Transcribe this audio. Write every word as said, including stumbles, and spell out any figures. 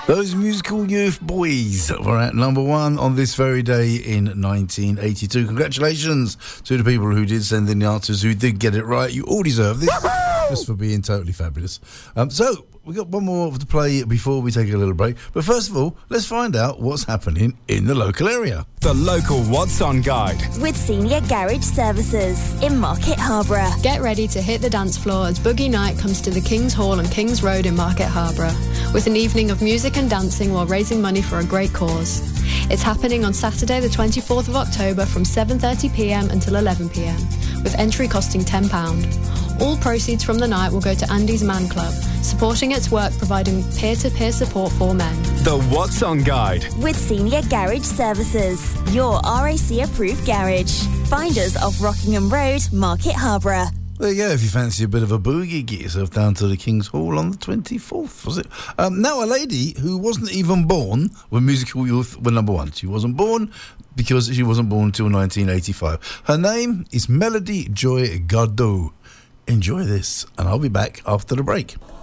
Those Musical Youth Boys were at number one on this very day in nineteen eighty-two. Congratulations to the people who did send in the answers, who did get it right. You all deserve this, just for being totally fabulous. Um, so, we've got one more to play before we take a little break. But first of all, let's find out what's happening in the local area. The local What's On Guide. With Senior Garage Services in Market Harborough. Get ready to hit the dance floor as Boogie Night comes to the King's Hall on King's Road in Market Harborough, with an evening of music and dancing while raising money for a great cause. It's happening on Saturday the twenty-fourth of October from seven thirty p m until eleven p m, with entry costing ten pounds. All proceeds from the night will go to Andy's Man Club, supporting its work providing peer-to-peer support for men. The What's On Guide. With Senior Garage Services, your R A C-approved garage. Find us off Rockingham Road, Market Harborough. There you go, if you fancy a bit of a boogie, get yourself down to the King's Hall on the twenty-fourth, was it? Um, now, a lady who wasn't even born when Musical Youth were number one. She wasn't born because she wasn't born until nineteen eighty-five. Her name is Melody Joy Gardot. Enjoy this, and I'll be back after the break.